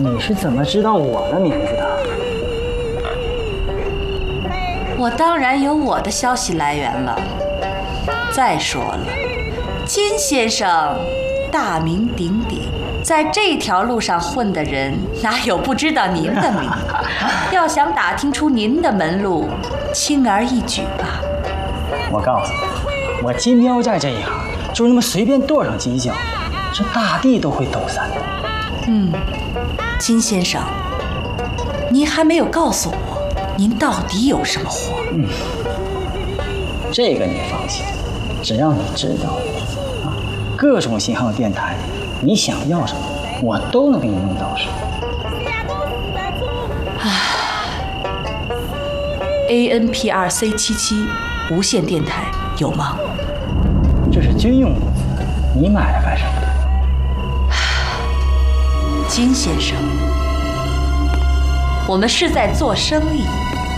你是怎么知道我的名字的？ 我当然有我的消息来源了。再说了，金先生大名鼎鼎，在这条路上混的人哪有不知道您的名？要想打听出您的门路，轻而易举吧。 我告诉你，我金标在这一行，就那么随便跺上几脚，这大地都会抖散的。 金先生，您还没有告诉我，您到底有什么活？ 这个你放心，只要你知道啊，各种型号电台，你想要什么，我都能给你弄到手。 ANPRC77无线电台有吗？ 这是军用物资，你买来干什么？ 金先生，我们是在做生意，